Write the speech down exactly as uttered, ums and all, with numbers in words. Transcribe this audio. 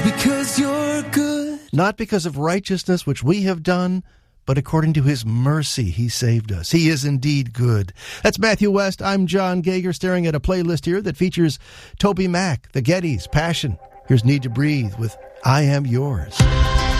Because you're good. Not because of righteousness which we have done, but according to his mercy he saved us. He is indeed good. That's Matthew West. I'm John Gager, staring at a playlist here that features Toby Mac, The Gettys, Passion. Here's Need to Breathe with I Am Yours.